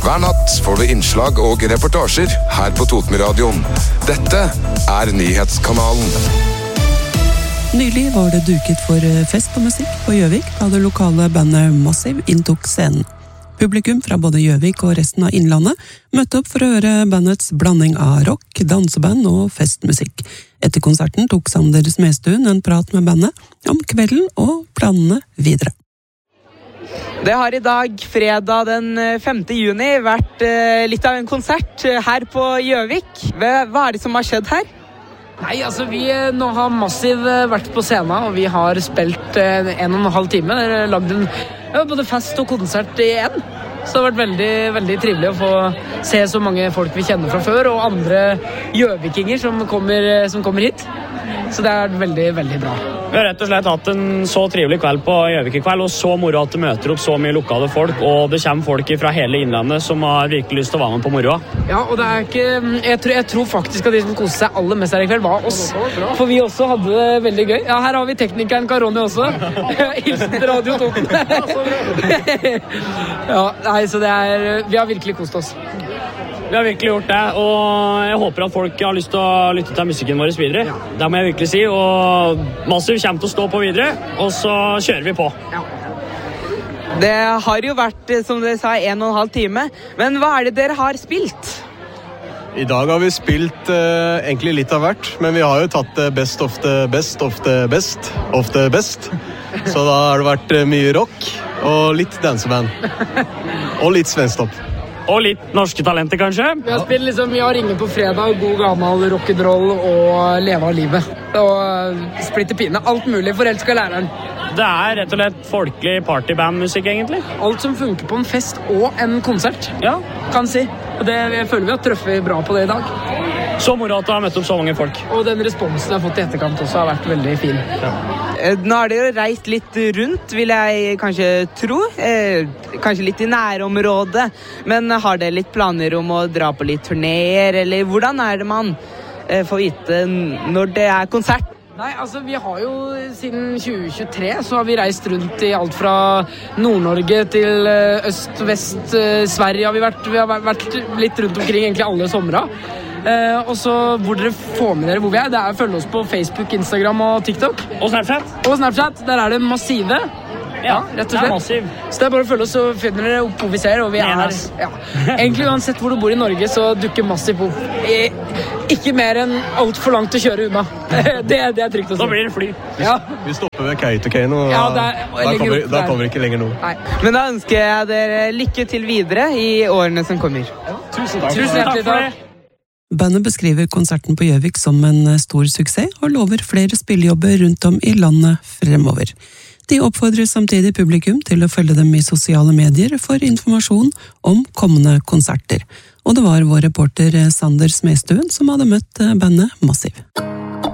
Hver natt får du innslag og reportasjer her på Totenradioen. Dette Nyhetskanalen. Nylig var det duket for fest og musikk på Gjøvik da det lokale bandet Massive inntok scenen. Publikum fra både Gjøvik og resten av Innlandet møtte opp for å høre bandets blanding av rock, danseband og festmusikk. Etter konserten tok Sander Smestuen en prat med bandet om kvelden og planene videre. Det har i dag, fredag den 5. juni, vært litt av en konsert her på Gjøvik. Hva er det som har skjedd her? Nei, altså nå har Massive vært på scenen, og vi har spilt 1,5 time. Lagd både fest og konsert i en. Så det har vært veldig, veldig trivelig å få se så mange folk vi kjenner fra før, og andre gjøvikinger som kommer hit. Så det er veldig, veldig bra. Vi har rett og slett hatt en så trivelig kveld på Gjøvik i kveld, og så moro at det møter opp så mye lokale folk, og det kommer folk fra hele Innlandet som har virkelig lyst til å være med på moroa. Ja, og det er ikke... Jeg tror faktisk at de som koste seg aller mest her i kveld var oss. For vi også hadde det veldig gøy. Ja, her har vi teknikeren Karoni også. Hilsen til Radio Toten. Ja, nei, så vi har virkelig kost oss. Vi har virkelig gjort det, og jeg håper at folk har lyst til å lytte til musikken vår videre. Ja. Det må jeg virkelig si, og Massive kommer til å stå på videre, og så kjører vi på. Ja. Det har jo vært, som dere sa, 1,5 time, men hva er det dere har spilt? I dag har vi spilt egentlig litt av hvert, men vi har jo tatt best of the best of the best of the best. Så da har det vært mye rock og litt danseband. Og litt svensktopp. Og litt norske talenter, kanskje. Vi har spilt Vi har Ringe på fredag, god gammel rock'n'roll og Leve av livet. Og splitte pine. Alt mulig. Forelska læreren. Det er rett og slett folkelig partybandmusikk, egentlig. Alt som funker på en fest og en konsert. Ja, kan si. Og jeg føler vi har trøffet bra på det i dag. Så moro at du har møtt opp så mange folk. Og den responsen jeg har fått i etterkant også har vært veldig fin. Ja. Nå har dere reist litt rundt, vil jeg kanskje tro. Kanskje litt i nærområdet. Men har dere litt planer om å dra på litt turnéer, eller hvordan er det man får vite når det er konsert? Nei, altså vi har jo siden 2023 så har vi reist rundt i alt fra Nord-Norge til øst, vest, Sverige har vi har vært litt rundt omkring egentlig alle somre. Og så hvor dere får med dere hvor vi er, det er å følge oss på Facebook, Instagram og TikTok. Og Snapchat. Der er det Massive. Ja, rett og slett. Massive. Så det er bare å følge oss, så finner dere opp hvor vi ser, og vi er egentlig uansett hvor du bor i Norge, så dukker Massive opp. Ikke mer enn alt for langt å kjøre unna. Det er trygt å si. Da blir det fly. Ja. Vi stopper ved Kautokeino, og da kommer vi ikke lenger nå. Nei. Men da ønsker jeg dere lykke til videre i årene som kommer. Ja. Tusen takk for det. Bandet beskriver konserten på Gjøvik som en stor suksess, og lover flere spillejobber rundt om i landet fremover. De oppfordrer samtidig publikum til å følge dem i sosiale medier for informasjon om kommende konserter. Og det var vår reporter Sander Smestuen som hadde møtt bandet Massive.